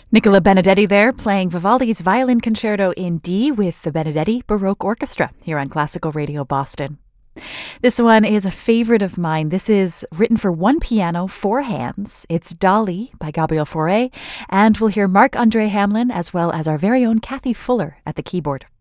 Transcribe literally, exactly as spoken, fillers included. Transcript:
Nicola Benedetti there, playing Vivaldi's Violin Concerto in D with the Benedetti Baroque Orchestra here on Classical Radio Boston. This one is a favorite of mine. This is written for one piano, four hands. It's Dolly by Gabriel Fauré, and we'll hear Marc-André Hamelin as well as our very own Kathy Fuller at the keyboard.